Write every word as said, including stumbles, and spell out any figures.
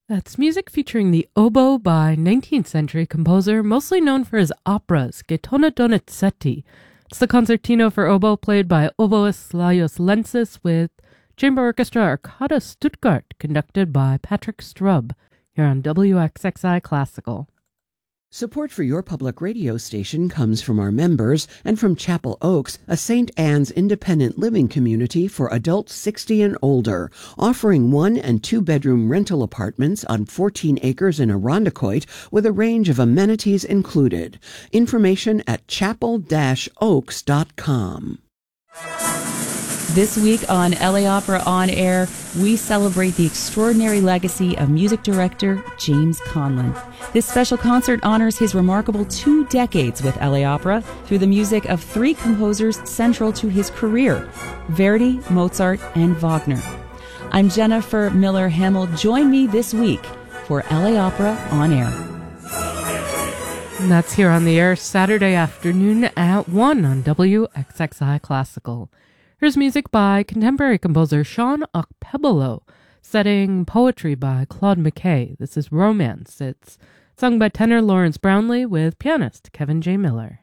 That's music featuring the oboe by nineteenth century composer, mostly known for his operas, Gaetano Donizetti. It's the concertino for oboe played by oboist Lajos Lensis with chamber orchestra Arcada Stuttgart, conducted by Patrick Strub, here on W X X I Classical. Support for your public radio station comes from our members and from Chapel Oaks, a Saint Anne's independent living community for adults sixty and older, offering one and two bedroom rental apartments on fourteen acres in Irondequoit with a range of amenities included. Information at chapel dash oaks dot com. This week on L A Opera On Air, we celebrate the extraordinary legacy of music director James Conlon. This special concert honors his remarkable two decades with L A Opera through the music of three composers central to his career, Verdi, Mozart, and Wagner. I'm Jennifer Miller Hamill. Join me this week for L A Opera On Air. And that's here on the air Saturday afternoon at one on W X X I Classical. Here's music by contemporary composer Sean Okpebolo, setting poetry by Claude McKay. This is Romance. It's sung by tenor Lawrence Brownlee with pianist Kevin J. Miller.